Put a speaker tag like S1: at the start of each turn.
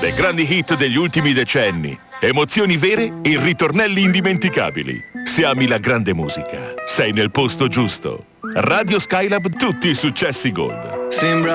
S1: Le grandi hit degli ultimi decenni, emozioni vere e ritornelli indimenticabili. Se ami la grande musica, sei nel posto giusto. Radio Skylab, tutti i successi Gold.